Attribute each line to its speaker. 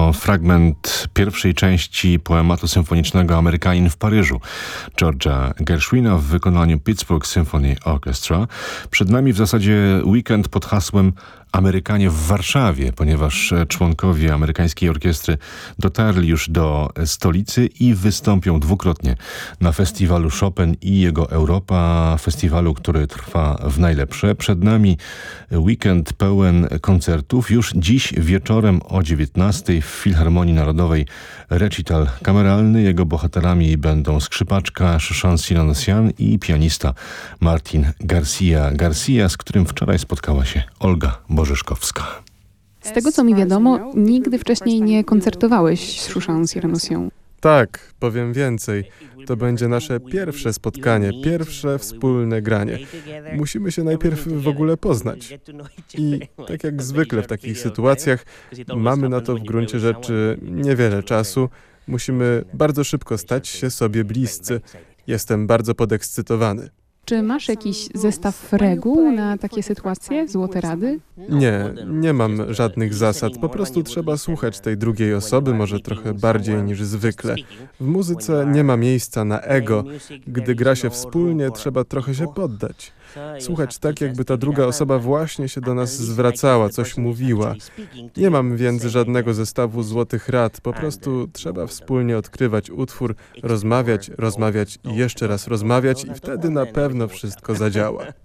Speaker 1: to fragment pierwszej części poematu symfonicznego Amerykanin w Paryżu George'a Gershwina w wykonaniu Pittsburgh Symphony Orchestra. Przed nami w zasadzie weekend pod hasłem Amerykanie w Warszawie, ponieważ członkowie amerykańskiej orkiestry dotarli już do stolicy i wystąpią dwukrotnie na festiwalu Chopin i jego Europa, festiwalu, który trwa w najlepsze. Przed nami weekend pełen koncertów. Już dziś wieczorem o 19:00 w Filharmonii Narodowej recital kameralny. Jego bohaterami będą skrzypaczka Shoshan Siranosian i pianista Martin Garcia, z którym wczoraj spotkała się Olga Bożyszkowska.
Speaker 2: Z tego, co mi wiadomo, nigdy wcześniej nie koncertowałeś z Shoshan Siranosian.
Speaker 3: Tak, powiem więcej. To będzie nasze pierwsze spotkanie, pierwsze wspólne granie. Musimy się najpierw w ogóle poznać. I tak jak zwykle w takich sytuacjach, mamy na to w gruncie rzeczy niewiele czasu. Musimy bardzo szybko stać się sobie bliscy. Jestem bardzo podekscytowany.
Speaker 2: Czy masz jakiś zestaw reguł na takie sytuacje, złote rady?
Speaker 3: Nie mam żadnych zasad. Po prostu trzeba słuchać tej drugiej osoby, może trochę bardziej niż zwykle. W muzyce nie ma miejsca na ego. Gdy gra się wspólnie, trzeba trochę się poddać. Słuchać tak, jakby ta druga osoba właśnie się do nas zwracała, coś mówiła. Nie mam więc żadnego zestawu złotych rad. Po prostu trzeba wspólnie odkrywać utwór, rozmawiać i jeszcze raz rozmawiać i wtedy na pewno wszystko zadziała.